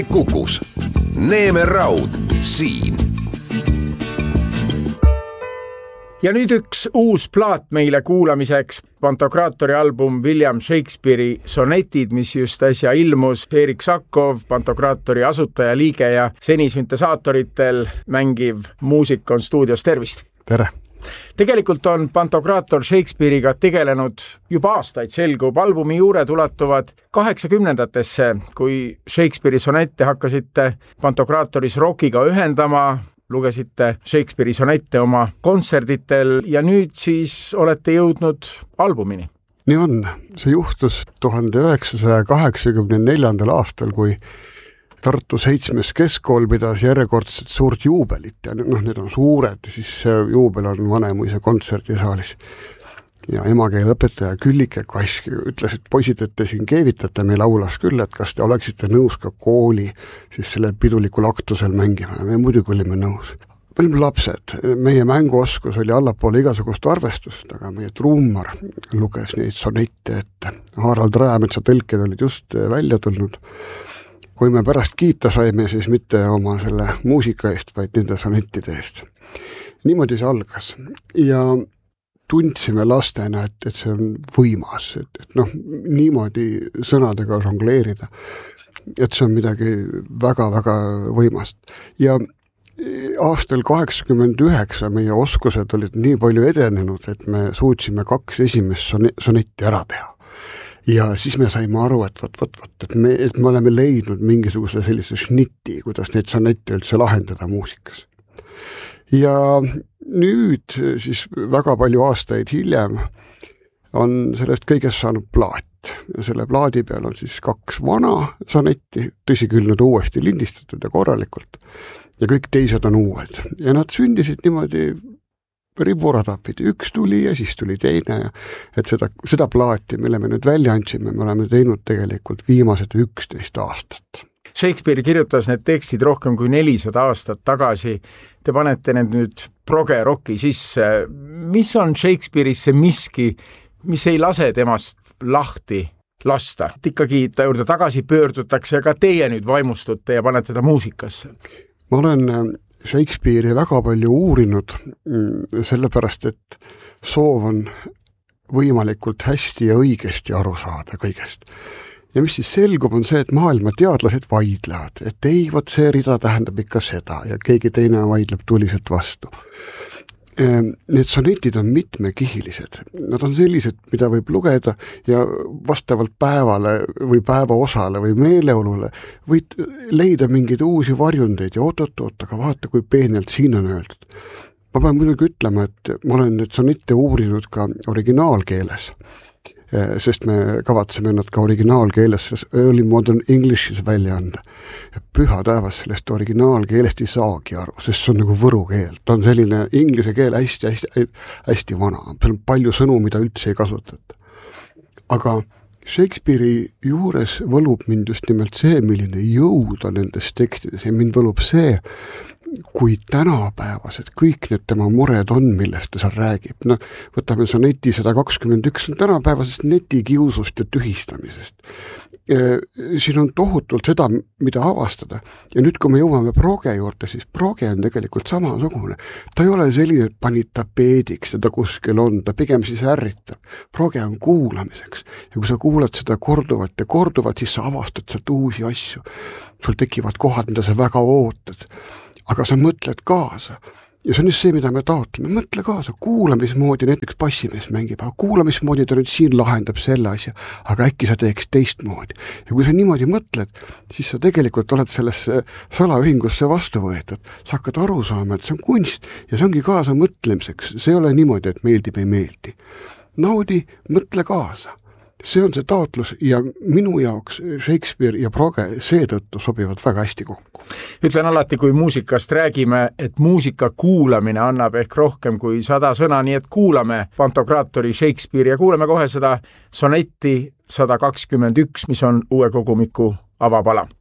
Kukus. Neeme Raud siin. Ja nüüd üks uus plaat meile kuulamiseks. Pantokraatori album William Shakespeare'i sonetid, mis just äsja ilmus. Erik Sakov, Pantokraatori asutaja, liige ja seni süntesaatoritel mängiv muusik on stuudios. Tervist! Tere! Tegelikult on Pantokraator Shakespeare'iga tegelenud juba aastaid, selgub. Albumi juured ulatuvad 80-ndatesse, kui Shakespeare'i sonette hakkasite Pantokraatoris rockiga ühendama, lugesite Shakespeare'i sonette oma kontserditel ja nüüd siis olete jõudnud albumini. Nii on. See juhtus 1984. aastal, kui Tartu 7. keskkool pidas järjekordselt suurt juubelit ja need on suured, siis see juubel on Vanemuise kontserdisaalis. Ja emakeeleõpetaja Küllike Kask ütles, et poisid, et te siin keevitate, meil laulas küll, et kas te oleksite nõus ka kooli siis selle pidulikul aktusel mängima ja me muidugi olime nõus. Me olime lapsed, meie mänguoskus oli allapoole igasugust arvestust, aga meie trummar luges neid sonette ette. Harald Rajametsa tõlked olid just välja tulnud. Kui me pärast kiita saime, siis mitte oma selle muusika eest, vaid nende sonettide eest. Niimoodi see algas ja tundsime lastena, et see on võimas, et niimoodi sõnadega žongleerida, et see on midagi väga-väga võimast. Ja aastal 89 meie oskused olid nii palju edenenud, et me suutsime 2 esimest sonetti ära teha. Ja siis me saime aru, et me oleme leidnud mingisuguse sellise šnitti, kuidas neid sonette üldse lahendada muusikas. Ja nüüd siis väga palju aastaid hiljem on sellest kõigest saanud plaat. Ja selle plaadi peal on siis 2 vana sonetti, tõsi küll nad uuesti lindistatud ja korralikult. Ja kõik teised on uued. Ja nad sündisid niimoodi riburadapid. Üks tuli ja siis tuli teine. Et seda plaati, mille me nüüd välja andsime, me oleme teinud tegelikult viimased 11 aastat. Shakespeare kirjutas need tekstid rohkem kui 400 aastat tagasi. Te panete need nüüd proge-rocki sisse. Mis on Shakespeare'is see miski, mis ei lase temast lahti lasta? Ikkagi ta juurde tagasi pöördutakse ja ka teie nüüd vaimustute ja panete ta muusikasse. Ma olen Shakespeare'i väga palju uurinud, sellepärast, et soov on võimalikult hästi ja õigesti aru saada kõigest. Ja mis siis selgub, on see, et maailma teadlased vaidlevad, et ei, vot see rida tähendab ikka seda ja keegi teine vaidleb tuliselt vastu. Need sonetid on mitmekihilised. Nad on sellised, mida võib lugeda ja vastavalt päevale või päevaosale või meeleolule võid leida mingeid uusi varjundeid ja oot, aga vaata, kui peenelt siin on öeldud. Ma pean muidugi ütlema, et ma olen need sonette uurinud ka originaalkeeles, sest me kavatseme nad ka originaalkeeles Early Modern English'is välja anda. Ja püha taevas sellest originaalkeelest ei saagi aru, sest see on nagu võru keel. Ta on selline inglise keel hästi vana. Seal on palju sõnu, mida üldse ei kasutata. Aga Shakespeare'i juures võlub mind just nimelt see, milline jõud on nendes tekstides ja mind võlub see, kui tänapäevased kõik need tema mured on, millest ta seal räägib. Võtame soneti 121 tänapäevasest netikiusust ja tühistamisest. Siin on tohutult seda, mida avastada. Ja nüüd, kui me jõuame proge juurde, siis proge on tegelikult samasugune. Ta ei ole selline, et panid tapeediks, seda kuskil on, ta pigem siis ärritab. Proge on kuulamiseks. Ja kui sa kuulad seda korduvalt ja korduvalt, siis sa avastad sealt uusi asju. Sul tekivad kohad, mida sa väga ootad. Aga sa mõtled kaasa. Ja see on just see, mida me taotleme. Mõtle kaasa, kuulamismoodi näiteks bassimees mängib, aga kuulamismoodi ta nüüd siin lahendab selle asja, aga äkki sa teeks teistmoodi. Ja kui sa niimoodi mõtled, siis sa tegelikult oled sellesse salaühingusse vastu võetud. Sa hakkad aru saama, et see on kunst ja see ongi kaasa mõtlemiseks. See ei ole niimoodi, et meeldib ei meeldi. Naudi, mõtle kaasa. See on see taotlus ja minu jaoks Shakespeare ja proge seetõttu sobivad väga hästi kokku. Ütlen alati, kui muusikast räägime, et muusika kuulamine annab ehk rohkem kui 100 sõna, nii et kuulame Pantokraatori Shakespeare ja kuulame kohe seda sonetti 121, mis on uue kogumiku avapala.